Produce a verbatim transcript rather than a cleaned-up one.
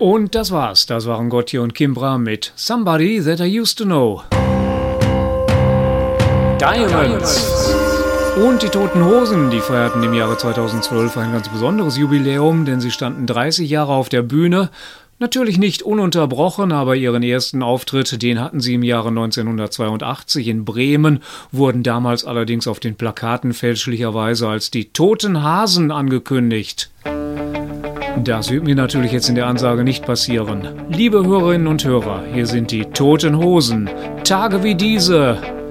Und das war's. Das waren Gotye und Kimbra mit Somebody That I Used to Know. Diamonds. Und die Toten Hosen, die feierten im Jahre zweitausendzwölf ein ganz besonderes Jubiläum, denn sie standen dreißig Jahre auf der Bühne. Natürlich nicht ununterbrochen, aber ihren ersten Auftritt, den hatten sie im Jahre neunzehnhundertzweiundachtzig in Bremen, wurden damals allerdings auf den Plakaten fälschlicherweise als die Toten Hasen angekündigt. Das wird mir natürlich jetzt in der Ansage nicht passieren. Liebe Hörerinnen und Hörer, hier sind die Toten Hosen. Tage wie diese